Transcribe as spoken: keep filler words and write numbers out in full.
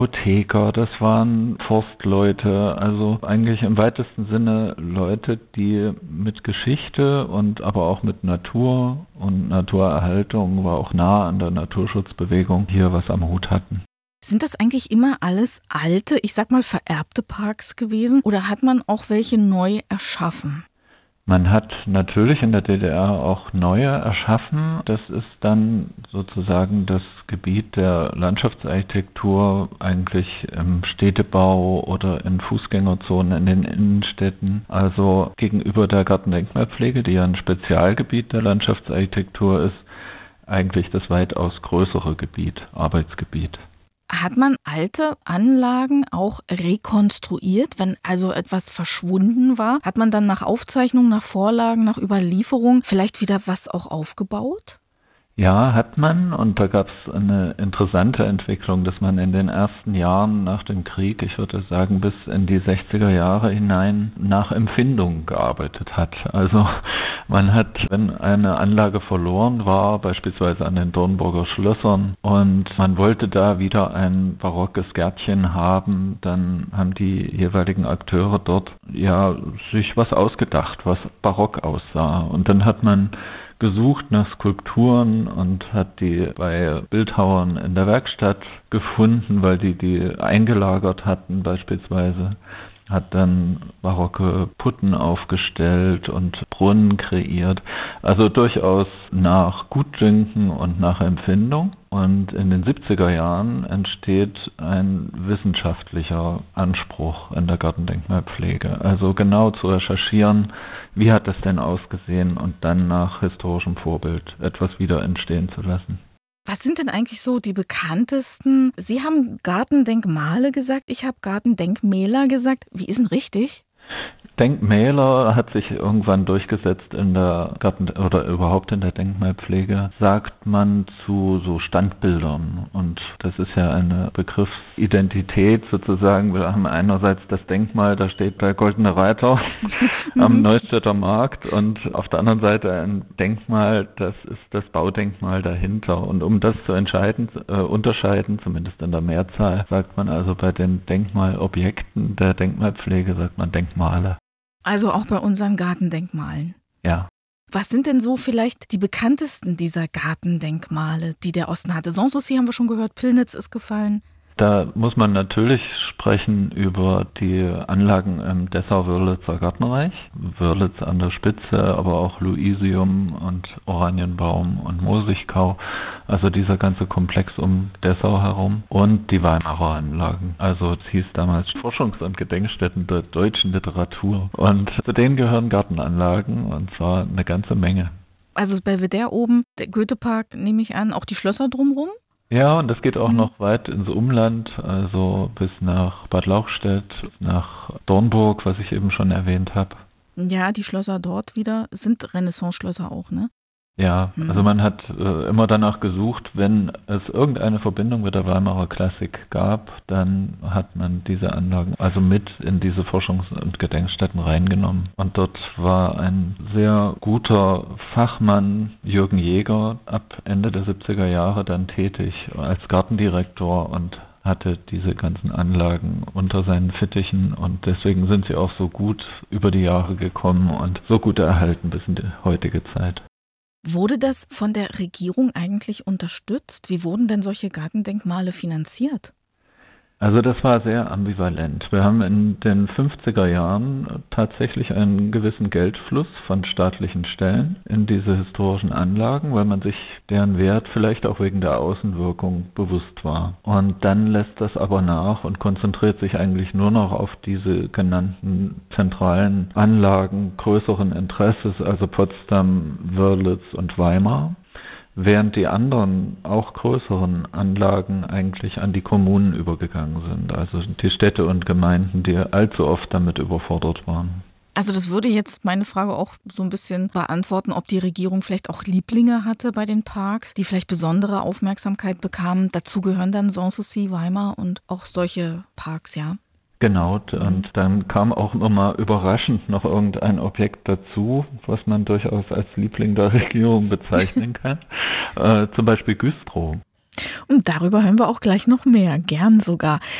Apotheker, das waren Forstleute, also eigentlich im weitesten Sinne Leute, die mit Geschichte und aber auch mit Natur und Naturerhaltung, war auch nah an der Naturschutzbewegung hier was am Hut hatten. Sind das eigentlich immer alles alte, ich sag mal vererbte Parks gewesen oder hat man auch welche neu erschaffen? Man hat natürlich in der D D R auch neue erschaffen. Das ist dann sozusagen das Gebiet der Landschaftsarchitektur, eigentlich im Städtebau oder in Fußgängerzonen in den Innenstädten. Also gegenüber der Gartendenkmalpflege, die ja ein Spezialgebiet der Landschaftsarchitektur ist, eigentlich das weitaus größere Gebiet, Arbeitsgebiet. Hat man alte Anlagen auch rekonstruiert, wenn also etwas verschwunden war? Hat man dann nach Aufzeichnung, nach Vorlagen, nach Überlieferung vielleicht wieder was auch aufgebaut? Ja, hat man, und da gab es eine interessante Entwicklung, dass man in den ersten Jahren nach dem Krieg, ich würde sagen bis in die sechziger Jahre hinein, nach Empfindung gearbeitet hat. Also man hat, wenn eine Anlage verloren war, beispielsweise an den Dornburger Schlössern, und man wollte da wieder ein barockes Gärtchen haben, dann haben die jeweiligen Akteure dort ja sich was ausgedacht, was barock aussah. Und dann hat man gesucht nach Skulpturen und hat die bei Bildhauern in der Werkstatt gefunden, weil die die eingelagert hatten beispielsweise, hat dann barocke Putten aufgestellt und Brunnen kreiert, also durchaus nach Gutdünken und nach Empfindung. Und in den siebziger Jahren entsteht ein wissenschaftlicher Anspruch in der Gartendenkmalpflege, also genau zu recherchieren, wie hat das denn ausgesehen und dann nach historischem Vorbild etwas wieder entstehen zu lassen. Was sind denn eigentlich so die bekanntesten? Sie haben Gartendenkmale gesagt, ich habe Gartendenkmäler gesagt. Wie ist denn richtig? Denkmäler hat sich irgendwann durchgesetzt in der Garten- oder überhaupt in der Denkmalpflege, sagt man zu so Standbildern. Und das ist ja eine Begriffsidentität sozusagen. Wir haben einerseits das Denkmal, da steht der Goldene Reiter am Neustädter Markt, und auf der anderen Seite ein Denkmal, das ist das Baudenkmal dahinter. Und um das zu entscheiden, äh, unterscheiden, zumindest in der Mehrzahl, sagt man also bei den Denkmalobjekten der Denkmalpflege, sagt man Denkmale. Also auch bei unseren Gartendenkmalen. Ja. Was sind denn so vielleicht die bekanntesten dieser Gartendenkmale, die der Osten hatte? Sanssouci haben wir schon gehört, Pillnitz ist gefallen. Da muss man natürlich sprechen über die Anlagen im Dessau-Wörlitzer Gartenreich. Wörlitz an der Spitze, aber auch Luisium und Oranienbaum und Mosigkau. Also dieser ganze Komplex um Dessau herum. Und die Weimarer Anlagen. Also es hieß damals Forschungs- und Gedenkstätten der deutschen Literatur. Und zu denen gehören Gartenanlagen, und zwar eine ganze Menge. Also bei Wedder oben, der Goethepark, nehme ich an, auch die Schlösser drumherum? Ja, und das geht auch noch weit ins Umland, also bis nach Bad Lauchstädt, nach Dornburg, was ich eben schon erwähnt habe. Ja, die Schlösser dort wieder sind Renaissance-Schlösser auch, ne? Ja, also man hat äh, immer danach gesucht, wenn es irgendeine Verbindung mit der Weimarer Klassik gab, dann hat man diese Anlagen also mit in diese Forschungs- und Gedenkstätten reingenommen. Und dort war ein sehr guter Fachmann, Jürgen Jäger, ab Ende der siebziger Jahre dann tätig als Gartendirektor und hatte diese ganzen Anlagen unter seinen Fittichen, und deswegen sind sie auch so gut über die Jahre gekommen und so gut erhalten bis in die heutige Zeit. Wurde das von der Regierung eigentlich unterstützt? Wie wurden denn solche Gartendenkmale finanziert? Also das war sehr ambivalent. Wir haben in den fünfziger Jahren tatsächlich einen gewissen Geldfluss von staatlichen Stellen in diese historischen Anlagen, weil man sich deren Wert vielleicht auch wegen der Außenwirkung bewusst war. Und dann lässt das aber nach und konzentriert sich eigentlich nur noch auf diese genannten zentralen Anlagen größeren Interesses, also Potsdam, Wörlitz und Weimar. Während die anderen, auch größeren Anlagen eigentlich an die Kommunen übergegangen sind, also die Städte und Gemeinden, die allzu oft damit überfordert waren. Also das würde jetzt meine Frage auch so ein bisschen beantworten, ob die Regierung vielleicht auch Lieblinge hatte bei den Parks, die vielleicht besondere Aufmerksamkeit bekamen. Dazu gehören dann Sanssouci, Weimar und auch solche Parks, ja? Genau, und dann kam auch immer überraschend noch irgendein Objekt dazu, was man durchaus als Liebling der Regierung bezeichnen kann, äh, zum Beispiel Güstrow. Und darüber hören wir auch gleich noch mehr, gern sogar.